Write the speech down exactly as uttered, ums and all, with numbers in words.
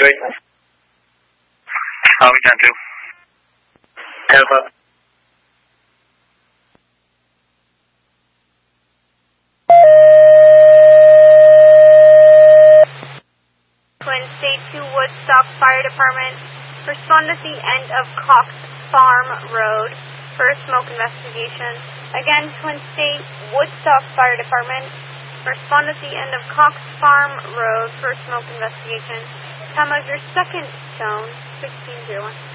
three. Harvey ten two. Alpha. Twin State to Woodstock Fire Department. Respond at the end of Cox Farm Road for a smoke investigation. Again, Twin State, Woodstock Fire Department. Respond at the end of Cox Farm Road for a smoke investigation. Time of your second zone, sixteen oh one.